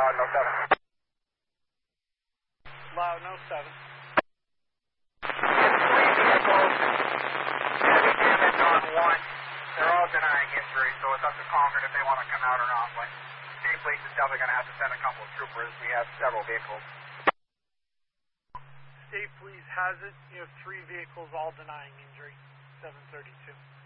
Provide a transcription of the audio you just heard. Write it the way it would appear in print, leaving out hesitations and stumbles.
Loud, no 7. Loud, no 7. Three vehicles, heavy damage on one. They're all denying injury, so it's up to Concord if they want to come out or not. But State Police is definitely going to have to send a couple of troopers. We have several vehicles. State Police has it. You have 3 vehicles all denying injury. 732.